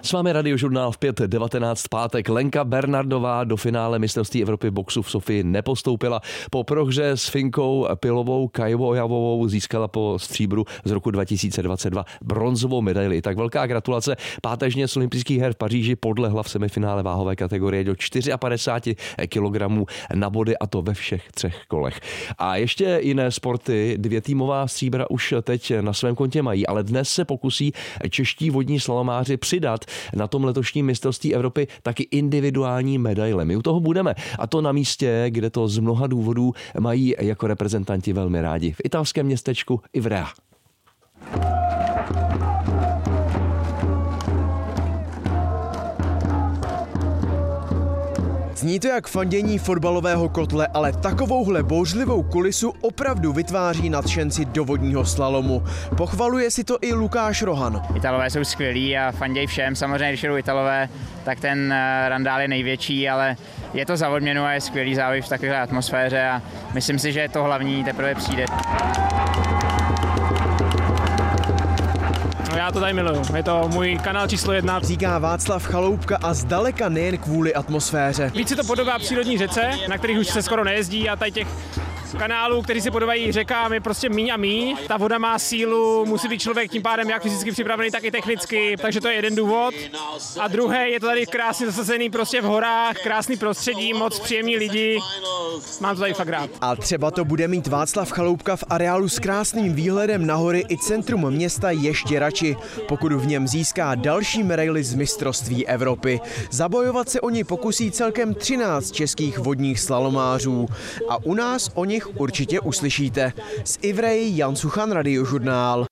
S vámi Radiožurnál v 5:19 pátek. Lenka Bernardová do finále mistrovství Evropy boxu v Sofii nepostoupila. Po prohře s Finkou Pilovou Kajvojavovou získala po stříbru z roku 2022 bronzovou medaili. Tak velká gratulace. Páteřně z olympijských her v Paříži podlehla v semifinále váhové kategorie do 54 kg na body, a to ve všech 3 kolech. A ještě jiné sporty 2 týmová stříbra už teď na svém kontě mají, ale dnes se pokusí čeští vodní slalomáři přidat na tom letošním mistrovství Evropy taky individuální medaile. My u toho budeme, a to na místě, kde to z mnoha důvodů mají jako reprezentanti velmi rádi. V italském městečku Ivrea. Zní to jak fandění fotbalového kotle, ale takovouhle bouřlivou kulisu opravdu vytváří nadšenci do vodního slalomu. Pochvaluje si to i Lukáš Rohan. Italové jsou skvělí a fandějí všem. Samozřejmě, když jedou Italové, tak ten randál je největší, ale je to za odměnu a je skvělý závěr v takové atmosféře a myslím si, že to hlavní teprve přijde. Já to tady miluju, je to můj kanál číslo 1. Říká Václav Chaloupka a zdaleka nejen kvůli atmosféře. Víc se to podobá přírodní řece, na kterých už se skoro nejezdí, a tady těch kanálů, který si podobají řekám, je prostě míň a míň. Ta voda má sílu, musí být člověk tím pádem jak fyzicky připravený, tak i technicky, takže to je jeden důvod. A druhý, je to tady krásně zasazený prostě v horách, krásný prostředí, moc příjemní lidi. Mám to tady fakt rád. A třeba to bude mít Václav Chaloupka v areálu s krásným výhledem na hory i centrum města ještě radši, pokud v něm získá další medaili z mistrovství Evropy. Zabojovat se o ní pokusí celkem 13 českých vodních slalomářů. A u nás o nich určitě uslyšíte. Z Ivreji Jan Suchan, Radiožurnál.